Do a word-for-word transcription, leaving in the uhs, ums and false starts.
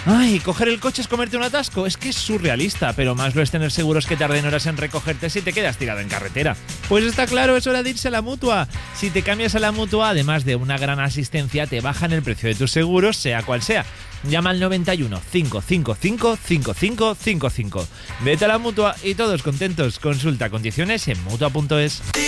Ay, coger el coche es comerte un atasco, es que es surrealista, pero más lo es tener seguros que tarden horas en recogerte si te quedas tirado en carretera. Pues está claro, es hora de irse a la Mutua. Si te cambias a la Mutua, además de una gran asistencia, te bajan el precio de tus seguros, sea cual sea. Llama al noventa y uno, cinco cinco cinco, cinco cinco cinco cinco. Vete a la Mutua y todos contentos. Consulta condiciones en mutua punto es.